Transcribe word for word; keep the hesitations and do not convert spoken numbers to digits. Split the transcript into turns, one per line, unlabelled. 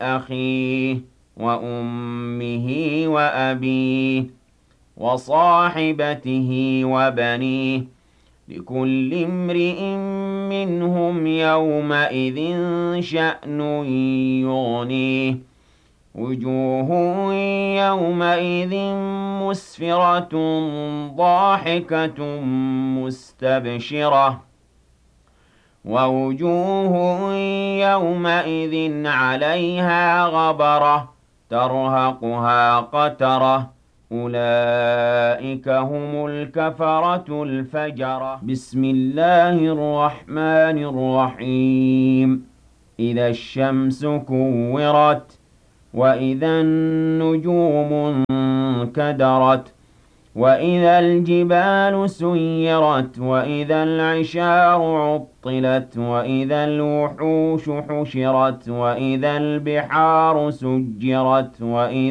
أخيه وأمه وأبيه وصاحبته وبنيه لكل امرئ منهم يومئذ شأن يغنيه وجوه يومئذ مسفرة ضاحكة مستبشرة ووجوه يومئذ عليها غبرة ترهقها قترة أولئك هم الكفرة الفجرة بسم الله الرحمن الرحيم إذا الشمس كورت وإذا النجوم انكدرت وإذا الجبال سيرت وإذا العشار عطلت وإذا الوحوش حشرت وإذا البحار سجرت وإذا